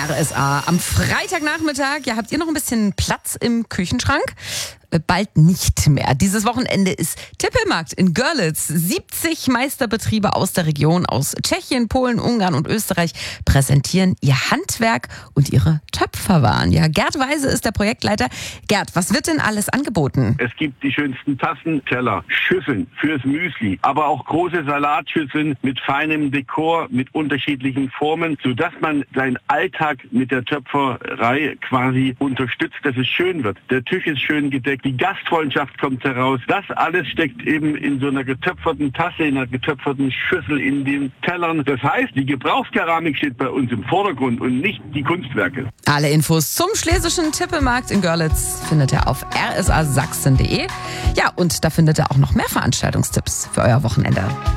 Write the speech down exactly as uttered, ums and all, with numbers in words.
R S A am Freitagnachmittag. Ja, habt ihr noch ein bisschen Platz im Küchenschrank? Bald nicht mehr. Dieses Wochenende ist Tippelmarkt in Görlitz. siebzig Meisterbetriebe aus der Region, aus Tschechien, Polen, Ungarn und Österreich präsentieren ihr Handwerk und ihre Töpferwaren. Ja, Gerd Weise ist der Projektleiter. Gerd, was wird denn alles angeboten? Es gibt die schönsten Tassen, Teller, Schüsseln fürs Müsli, aber auch große Salatschüsseln mit feinem Dekor, mit unterschiedlichen Formen, sodass man seinen Alltag mit der Töpferei quasi unterstützt, dass es schön wird. Der Tisch ist schön gedeckt. Die Gastfreundschaft kommt heraus. Das alles steckt eben in so einer getöpferten Tasse, in einer getöpferten Schüssel, in den Tellern. Das heißt, die Gebrauchskeramik steht bei uns im Vordergrund und nicht die Kunstwerke. Alle Infos zum Schlesischen Tippelmarkt in Görlitz findet ihr auf r s a sachsen punkt d e. Ja, und da findet ihr auch noch mehr Veranstaltungstipps für euer Wochenende.